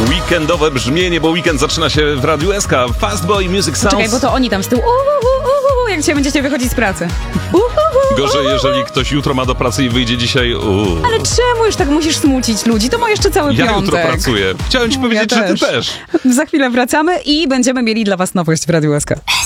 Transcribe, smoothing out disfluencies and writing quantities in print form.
Weekendowe brzmienie, bo weekend zaczyna się w Radiu SK. Fastboy Music Sounds. Czekaj, bo to oni tam z tyłu. Jak dzisiaj będziecie wychodzić z pracy. Gorzej, jeżeli ktoś jutro ma do pracy i wyjdzie dzisiaj. Ale czemu już tak musisz smucić ludzi? To ma jeszcze cały Ja piątek. jutro pracuję. Chciałem ci powiedzieć, że ty też. Za chwilę wracamy i będziemy mieli dla was nowość w Radiu SK.